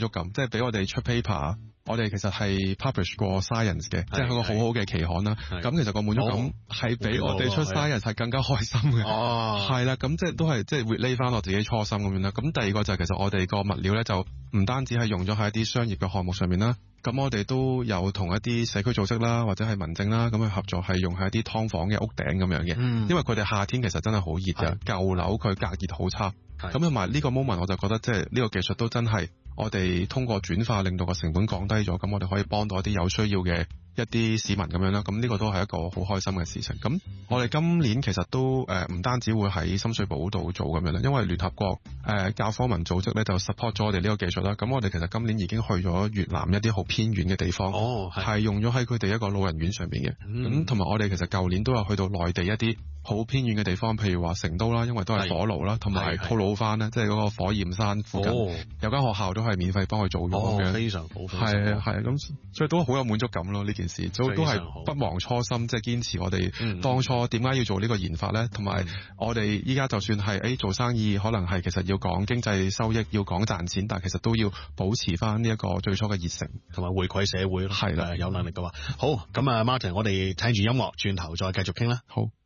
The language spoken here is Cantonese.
足感，即係俾我哋出 paper。我哋其實係 publish 過 Science 嘅，即係一個好好嘅期刊啦。咁其實個滿足感係比我哋出 Science 係更加開心嘅。係啦，咁即係都係即係 relate 翻我自己初心咁樣啦。咁第二個就係其實我哋個物料咧就唔單止係用咗喺一啲商業嘅項目上面啦。咁我哋都有同一啲社區組織啦，或者係民政啦，咁去合作，係用喺一啲劏房嘅屋頂咁樣嘅。因為佢哋夏天其實真係好熱嘅，舊樓佢隔熱好差。咁同埋呢個 moment 我就覺得即係呢個技術都真係我哋通過轉化令到個成本降低咗，咁我哋可以幫到一啲有需要嘅一啲市民咁樣啦。咁呢個都係一個好開心嘅事情。咁我哋今年其實都唔單止會喺深水埗度做咁樣啦，因為聯合國教科文組織咧就 support 咗我哋呢個技術啦。咁我哋其實今年已經去咗越南一啲好偏遠嘅地方，係用咗喺佢哋一個老人院上邊嘅。咁同埋我哋其實舊年都有去到內地一啲好偏遠嘅地方，譬如話成都啦，因為都係火爐啦，同埋吐魯番咧，即係嗰個火焰山附近有間學校都係免費幫佢做咗咁樣， 非常好， 係咁，所以都好有滿足感咯。呢件事都係不忘初心，即係堅持我哋當初點解要做呢個研發咧，同埋我哋依家就算係做生意，可能係其實要講經濟收益，要講賺錢，但係其實都要保持翻呢一個最初嘅熱誠， 同埋回饋社會咯。 係啦， 有能力嘅話，好咁啊 ，Martin，我哋聽住音樂，轉頭再繼續傾啦。 好。